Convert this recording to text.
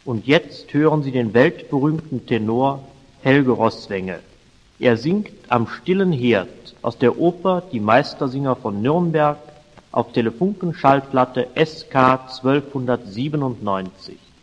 Und jetzt hören Sie den weltberühmten Tenor Helge Roßwengel. Er singt Am stillen Herd aus der Oper Die Meistersinger von Nürnberg auf Telefunken-Schallplatte SK 1297.